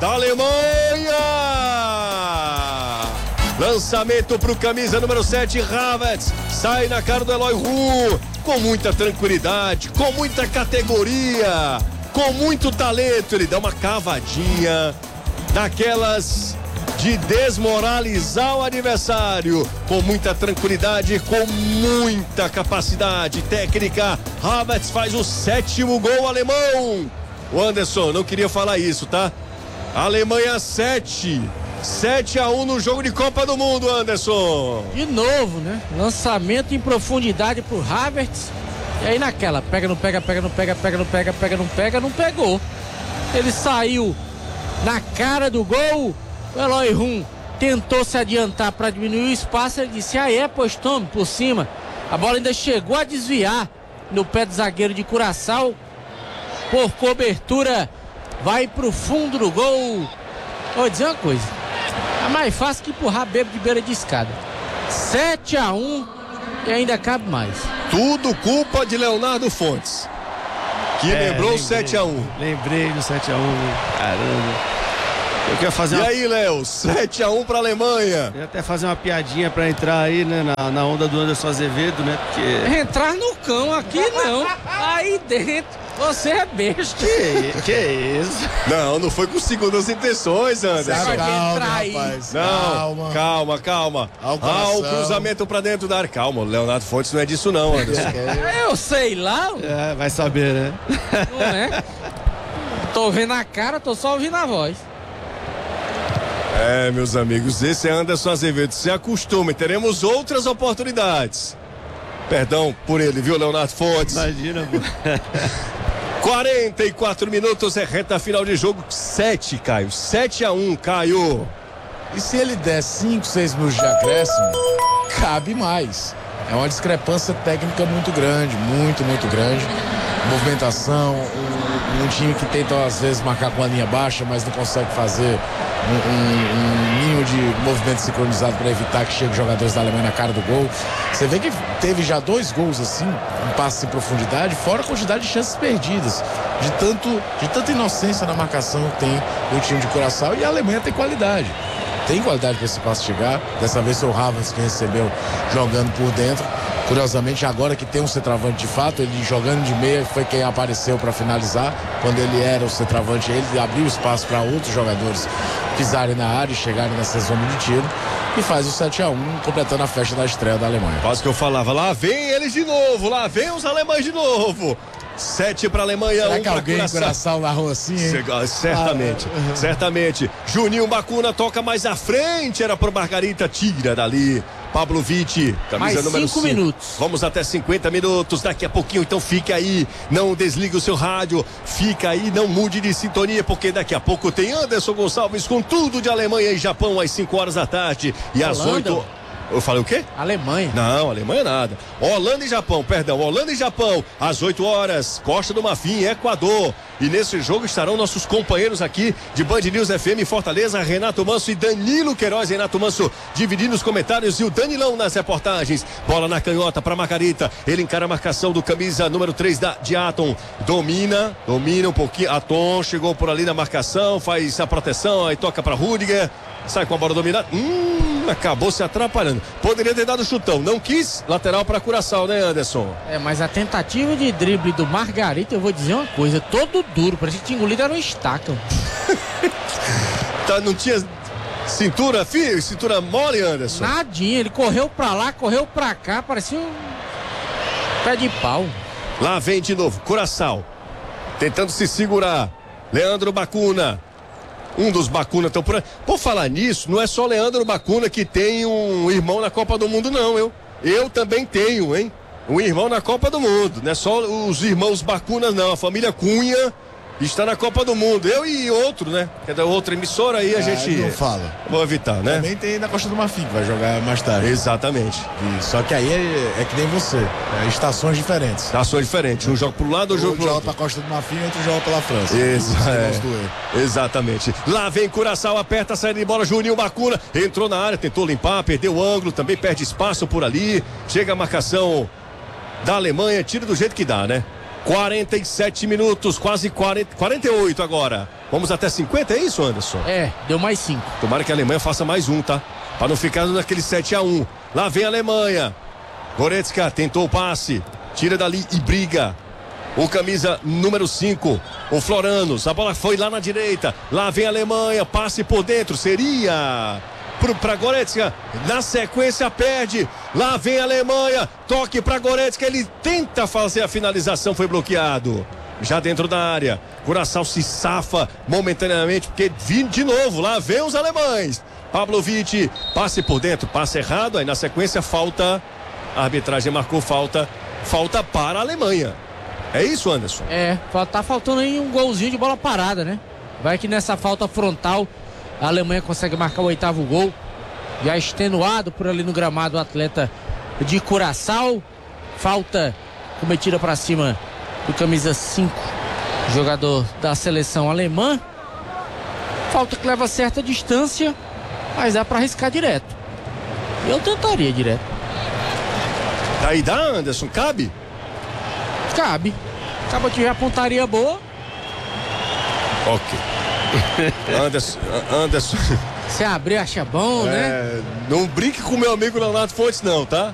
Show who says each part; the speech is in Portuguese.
Speaker 1: da Alemanha. Lançamento pro camisa número 7, Havertz. Sai na cara do Eloy Roux. Com muita tranquilidade, com muita categoria, com muito talento. Ele dá uma cavadinha daquelas de desmoralizar o adversário, com muita tranquilidade, com muita capacidade técnica. Havertz faz o 7º gol alemão. O Anderson, não queria falar isso, tá? Alemanha 7-1 no jogo de Copa do Mundo, Anderson.
Speaker 2: De novo, né? Lançamento em profundidade pro Havertz. E aí naquela, pega, não pega, pega, não pega, pega, não pega, pega, não pega, não pegou. Ele saiu na cara do gol. O Eloy Roux tentou se adiantar para diminuir o espaço. Ele disse, pois tome por cima. A bola ainda chegou a desviar no pé do zagueiro de Curaçao. Por cobertura, vai pro fundo do gol. Vou dizer uma coisa, é mais fácil que empurrar bebo de beira de escada. 7-1 e ainda cabe mais.
Speaker 1: Tudo culpa de Leonardo Fontes, que lembrou o 7-1.
Speaker 3: Lembrei do 7-1, caramba. Eu quero fazer
Speaker 1: E aí, Léo, 7-1 pra Alemanha.
Speaker 3: Eu ia até fazer uma piadinha pra entrar aí, né, na onda do Anderson Azevedo, né, porque...
Speaker 2: Entrar no cão aqui não, aí dentro. Você é besta.
Speaker 3: Que isso?
Speaker 1: Não foi com segundas intenções, Anderson.
Speaker 4: Calma, rapaz.
Speaker 1: Não, calma. O cruzamento pra dentro da área. Calma, o Leonardo Fontes não é disso não, Anderson.
Speaker 2: Eu sei lá.
Speaker 3: Vai saber, né?
Speaker 2: Não é? Tô vendo a cara, tô só ouvindo a voz.
Speaker 1: Meus amigos, esse é Anderson Azevedo. Se acostumem, teremos outras oportunidades. Perdão por ele, viu, Leonardo Fontes?
Speaker 3: Imagina, pô.
Speaker 1: 44 minutos, é reta final de jogo. 7-1, Caio.
Speaker 4: E se ele der 5, 6 minutos de acréscimo, cabe mais. É uma discrepância técnica muito grande, muito grande. Movimentação, um time que tenta às vezes marcar com a linha baixa, mas não consegue fazer um mínimo de movimento sincronizado para evitar que cheguem os jogadores da Alemanha na cara do gol. Você vê que teve já 2 gols assim, um passe em profundidade, fora a quantidade de chances perdidas, de tanta inocência na marcação que tem o time de Curaçao. E a Alemanha tem qualidade para esse passe chegar. Dessa vez foi o Havertz que recebeu jogando por dentro. Curiosamente, agora que tem um centroavante de fato, ele jogando de meia foi quem apareceu para finalizar. Quando ele era o centroavante, ele abriu espaço para outros jogadores pisarem na área e chegarem nessa zona de tiro. E faz o 7-1, completando a festa da estreia da Alemanha.
Speaker 1: Quase que eu falava, lá vem eles de novo, lá vem os alemães de novo. 7 para a Alemanha, 1 para
Speaker 4: alguém Curaçao narrou assim, hein?
Speaker 1: Certamente. Juninho Bacuna toca mais à frente, era pro Margarita, tira dali. Pablo Vitti, camisa
Speaker 2: mais
Speaker 1: número
Speaker 2: 5
Speaker 1: 5.
Speaker 2: minutos.
Speaker 1: Vamos até 50 minutos, daqui a pouquinho, então fique aí, não desligue o seu rádio, fica aí, não mude de sintonia, porque daqui a pouco tem Anderson Gonçalves com tudo de Alemanha e Japão às 5 horas da tarde e às 8. Eu falei o quê?
Speaker 2: Alemanha.
Speaker 1: Não, Alemanha nada. Holanda e Japão, às 8 horas, Costa do Marfim, Equador. E nesse jogo estarão nossos companheiros aqui de Band News FM em Fortaleza, Renato Manso e Danilo Queiroz. Renato Manso dividindo os comentários e o Danilão nas reportagens. Bola na canhota para Margarita. Ele encara a marcação do camisa número 3 de Atom. Domina um pouquinho. Atom chegou por ali na marcação, faz a proteção, aí toca para Rudiger. Sai com a bola dominada. Acabou se atrapalhando. Poderia ter dado chutão. Não quis. Lateral para Curaçao, né, Anderson?
Speaker 2: Mas a tentativa de drible do Margarita, eu vou dizer uma coisa, todo duro. Parecia que tinha engolido, era uma estaca.
Speaker 1: Não tinha cintura, filho? Cintura mole, Anderson?
Speaker 2: Nadinha. Ele correu pra lá, correu pra cá. Parecia um pé de pau.
Speaker 1: Lá vem de novo. Curaçao. Tentando se segurar. Leandro Bacuna. Um dos Bacuna estão por aí. Por falar nisso, não é só Leandro Bacuna que tem um irmão na Copa do Mundo, não. Eu também tenho, hein? Um irmão na Copa do Mundo. Não é só os irmãos Bacuna, não. A família Cunha está na Copa do Mundo. Eu e outro, né? Que é da outra emissora aí, a gente...
Speaker 4: Não fala.
Speaker 1: Vou evitar, né?
Speaker 4: Também tem na Costa do Marfim, que vai jogar mais tarde.
Speaker 1: Exatamente.
Speaker 4: Só que aí é que nem você. Estações diferentes.
Speaker 1: Um joga pro lado, outro pro outro.
Speaker 4: pra Costa do Marfim e outro joga pela França.
Speaker 1: Exatamente. Lá vem Curaçao, aperta a saída de bola, Juninho Bacuna. Entrou na área, tentou limpar, perdeu o ângulo, também perde espaço por ali. Chega a marcação da Alemanha, tira do jeito que dá, né? 47 minutos, quase 48 agora. Vamos até 50, é isso, Anderson?
Speaker 2: É, deu mais 5.
Speaker 1: Tomara que a Alemanha faça mais um, tá? Para não ficar naquele 7-1. Lá vem a Alemanha. Goretzka tentou o passe. Tira dali e briga. O camisa número 5, o Floranos. A bola foi lá na direita. Lá vem a Alemanha. Passe por dentro. Seria para Goretzka. Na sequência perde. Lá vem a Alemanha. Toque para Goretzka. Ele tenta fazer a finalização. Foi bloqueado. Já dentro da área. Curaçao se safa momentaneamente. Porque vindo de novo. Lá vem os alemães. Pavlovic. Passe por dentro. Passe errado. Aí na sequência falta. A arbitragem marcou falta. Falta para a Alemanha. É isso, Anderson?
Speaker 2: É, tá faltando aí um golzinho de bola parada, né? Vai que nessa falta frontal a Alemanha consegue marcar o 8º gol. Já extenuado por ali no gramado o atleta de Curaçao. Falta cometida para cima do camisa 5, jogador da seleção alemã. Falta que leva certa distância, mas dá para arriscar direto. Eu tentaria direto.
Speaker 1: Daí dá, Anderson? Cabe?
Speaker 2: Cabe. Acaba de ver a pontaria boa.
Speaker 1: Ok. Anderson.
Speaker 2: Se abrir, acha bom, né?
Speaker 1: Não brinque com meu amigo Leonardo Fontes, não, tá?